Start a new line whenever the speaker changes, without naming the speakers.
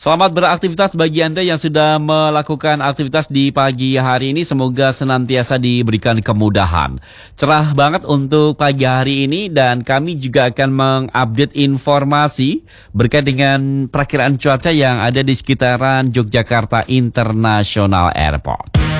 Selamat beraktivitas bagi Anda yang sudah melakukan aktivitas di pagi hari ini. Semoga senantiasa diberikan kemudahan. Cerah banget untuk pagi hari ini dan kami juga akan mengupdate informasi berkait dengan perakiraan cuaca yang ada di sekitaran Yogyakarta International Airport.